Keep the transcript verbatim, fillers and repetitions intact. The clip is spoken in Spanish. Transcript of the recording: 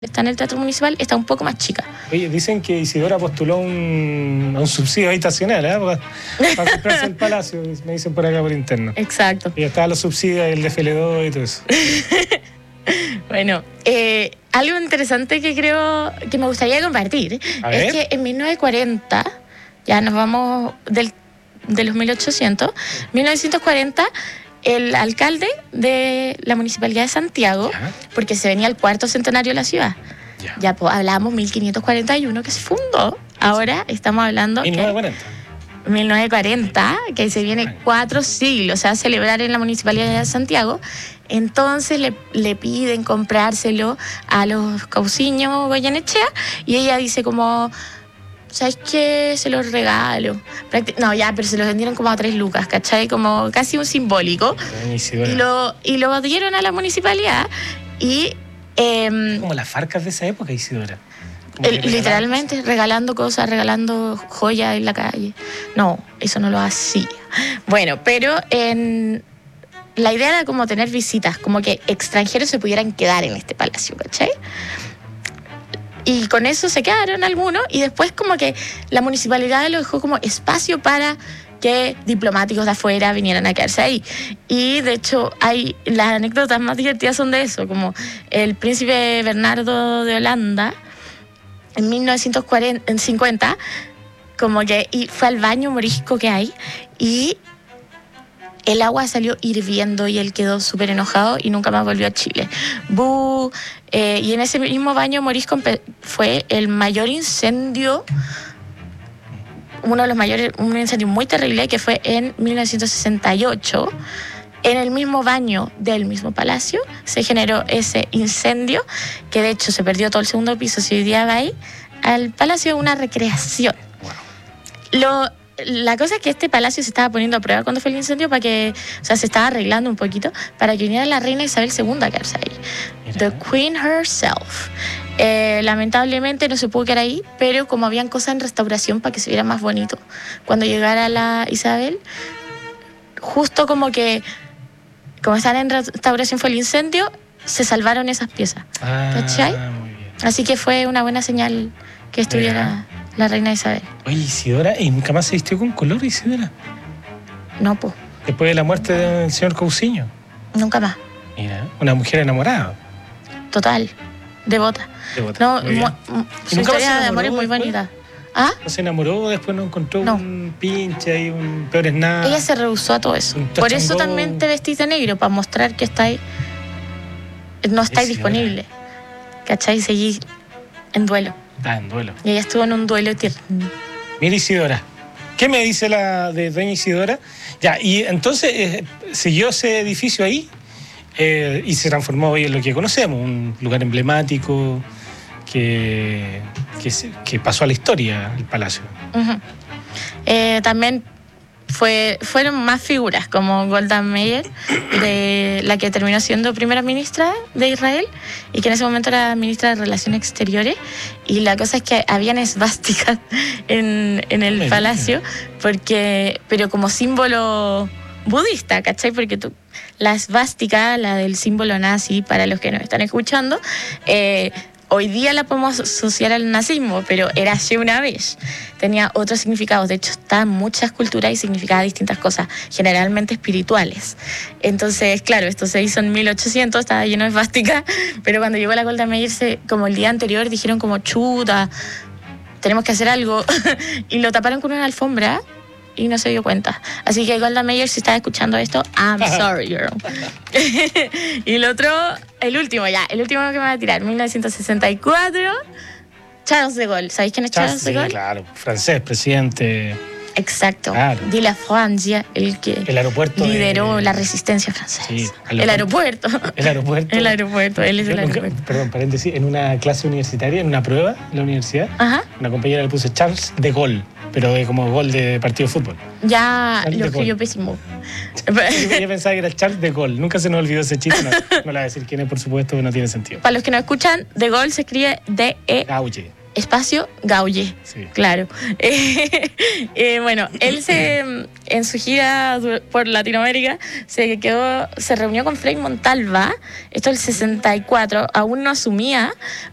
está en el Teatro Municipal está un poco más chica. Oye, dicen que Isidora postuló un, a un subsidio habitacional, ¿eh? Para, para comprarse el palacio, me dicen por acá por interno. Exacto. Y estaban los subsidios, el de F L dos y todo eso. Bueno, eh, algo interesante que creo que me gustaría compartir es que en mil novecientos cuarenta, ya nos vamos del, de los mil ochocientos, mil novecientos cuarenta, el alcalde de la Municipalidad de Santiago, ¿ya? Porque se venía el cuarto centenario de la ciudad. Ya, ya pues, hablábamos mil quinientos cuarenta y uno que se fundó. Ahora estamos hablando mil novecientos cuarenta. Que mil novecientos cuarenta, que se viene cuatro siglos, o sea, a celebrar en la Municipalidad de Santiago. Entonces le, le piden comprárselo a los cauciños Goyenechea y ella dice como... ¿Sabes qué? Se los regalo. No, ya, pero se los vendieron como a tres lucas, ¿cachai? Como casi un simbólico. Y lo, y lo dieron a la municipalidad y... Eh, como las farcas de esa época, Isidora. El, literalmente cosas. regalando cosas, regalando joyas en la calle. No, eso no lo hacía. Bueno, pero en... la idea era como tener visitas, como que extranjeros se pudieran quedar en este palacio, ¿cachai? Y con eso se quedaron algunos y después como que la municipalidad lo dejó como espacio para que diplomáticos de afuera vinieran a quedarse ahí. Y de hecho hay las anécdotas más divertidas son de eso, como el príncipe Bernardo de Holanda en mil novecientos cincuenta como que y fue al baño morisco que hay y el agua salió hirviendo y él quedó súper enojado y nunca más volvió a Chile. ¡Bú! Eh, y en ese mismo baño morisco fue el mayor incendio, uno de los mayores, un incendio muy terrible que fue en mil novecientos sesenta y ocho. En el mismo baño del mismo palacio se generó ese incendio, que de hecho se perdió todo el segundo piso. Si hoy día va ahí al palacio, una recreación. Lo... La cosa es que este palacio se estaba poniendo a prueba cuando fue el incendio para que, o sea, se estaba arreglando un poquito para que viniera la reina Isabel segunda a quedarse ahí. Mira. The Queen herself. Eh, lamentablemente no se pudo quedar ahí, pero como habían cosas en restauración para que se viera más bonito, cuando llegara la Isabel, justo como que, como estaban en restauración fue el incendio, se salvaron esas piezas. Ah, ¿cachai? Muy bien. Así que fue una buena señal que estuviera... Mira. La reina Isabel. Oye, Isidora, ¿y nunca más se vistió con color, Isidora? No, pues. Después de la muerte del señor Cousiño. Nunca más. Mira, una mujer enamorada. Total, devota. Devota. No, mo, su historia de amor es muy bonita. ¿Ah? ¿No se enamoró? Después no encontró no. un pinche y un peor es nada. Ella se rehusó a todo eso. Por eso también te vestís de negro, para mostrar que estáis, no estáis disponible. ¿Cachai? Seguís en duelo. Ah, en duelo. Y ella estuvo en un duelo tierno. Mira, Isidora, ¿qué me dice la de doña Isidora? Ya, y entonces eh, siguió ese edificio ahí eh, y se transformó hoy en lo que conocemos, un lugar emblemático que, que, que pasó a la historia, el palacio. Uh-huh. Eh, también fue, fueron más figuras como Golda Meir, de la que terminó siendo primera ministra de Israel y que en ese momento era ministra de Relaciones Exteriores, y la cosa es que habían esvásticas en, en el palacio, porque, pero como símbolo budista, ¿cachai? Porque tú, la esvástica, la del símbolo nazi, para los que nos están escuchando, eh, hoy día la podemos asociar al nazismo, pero era hace una vez. Tenía otros significados. De hecho, está en muchas culturas y significaba distintas cosas, generalmente espirituales. Entonces, claro, esto se hizo en mil ochocientos, estaba lleno de esvástica, pero cuando llegó la Golda Meir, se, como el día anterior, dijeron como chuta, tenemos que hacer algo, y lo taparon con una alfombra y no se dio cuenta. Así que Golda Meir, si estás escuchando esto, I'm sorry, girl. Y el otro, el último ya, el último que me va a tirar, mil novecientos sesenta y cuatro, Charles de Gaulle. ¿Sabéis quién es Charles, Charles de Gaulle? Sí, claro, francés, presidente. Exacto, claro. De la Francia, el que el aeropuerto lideró de... la resistencia francesa. Sí, el aeropuerto. El aeropuerto. El aeropuerto, él es el aeropuerto. Perdón, paréntesis, en una clase universitaria, en una prueba en la universidad, Ajá. Una compañera le puso Charles de Gaulle, pero de como gol de partido de fútbol. Ya, Charles lo escribió pésimo. Yo pensaba que era Charles de Gaulle, nunca se nos olvidó ese chiste, no, no le voy a decir quién es, por supuesto, que no tiene sentido. Para los que no escuchan, de Gaulle se escribe D E Gaulle. Espacio Gaulle, sí. Claro. Eh, eh, bueno, él se en su gira por Latinoamérica se quedó, se reunió con Frei Montalva, esto el sesenta y cuatro, aún no asumía,